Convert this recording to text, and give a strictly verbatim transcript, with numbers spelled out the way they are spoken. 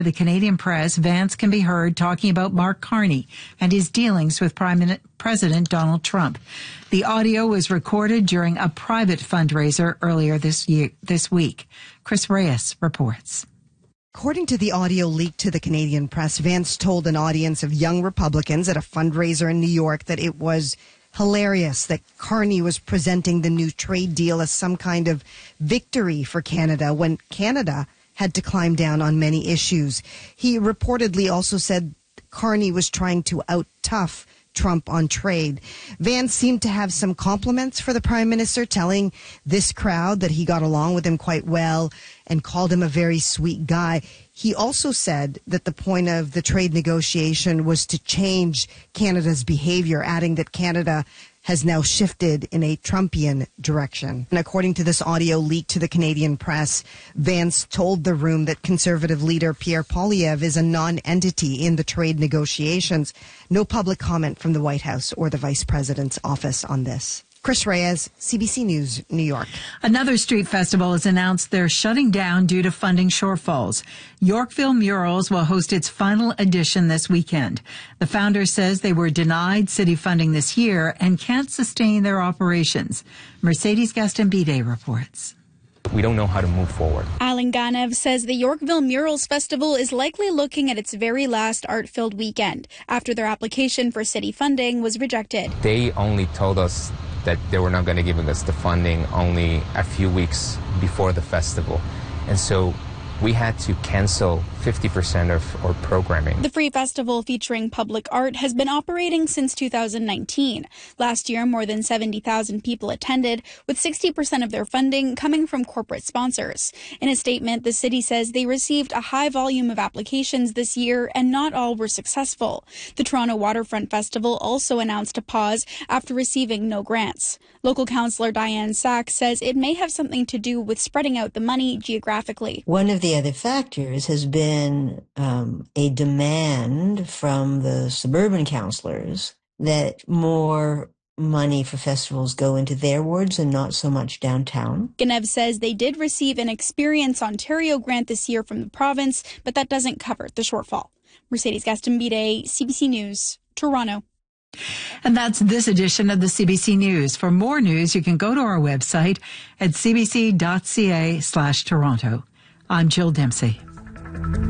The Canadian Press, Vance can be heard talking about Mark Carney and his dealings with Prime President Donald Trump. The audio was recorded during a private fundraiser earlier this year, this week. Chris Reyes reports. According to the audio leaked to the Canadian Press, Vance told an audience of young Republicans at a fundraiser in New York that it was hilarious that Carney was presenting the new trade deal as some kind of victory for Canada when Canada had to climb down on many issues. He reportedly also said Carney was trying to out-tough Trump on trade. Vance seemed to have some compliments for the Prime Minister, telling this crowd that he got along with him quite well and called him a very sweet guy. He also said that the point of the trade negotiation was to change Canada's behavior, adding that Canada has now shifted in a Trumpian direction. And according to this audio leaked to the Canadian Press, Vance told the room that Conservative leader Pierre Poilievre is a non-entity in the trade negotiations. No public comment from the White House or the Vice President's office on this. Chris Reyes, C B C News, New York. Another street festival has announced they're shutting down due to funding shortfalls. Yorkville Murals will host its final edition this weekend. The founder says they were denied city funding this year and can't sustain their operations. Mercedes Gastambide reports. We don't know how to move forward. Alan Ganev says the Yorkville Murals Festival is likely looking at its very last art-filled weekend after their application for city funding was rejected. They only told us that they were not going to give us the funding only a few weeks before the festival. And so we had to cancel fifty percent of our programming. The free festival featuring public art has been operating since two thousand nineteen. Last year, more than seventy thousand people attended, with sixty percent of their funding coming from corporate sponsors. In a statement, the city says they received a high volume of applications this year and not all were successful. The Toronto Waterfront Festival also announced a pause after receiving no grants. Local councillor Diane Sachs says it may have something to do with spreading out the money geographically. One of the other factors has been um, a demand from the suburban councillors that more money for festivals go into their wards and not so much downtown. Ganev says they did receive an Experience Ontario grant this year from the province, but that doesn't cover the shortfall. Mercedes Gastambide, C B C News, Toronto. And that's this edition of the C B C News. For more news, you can go to our website at c b c dot c a slash Toronto. I'm Jill Dempsey.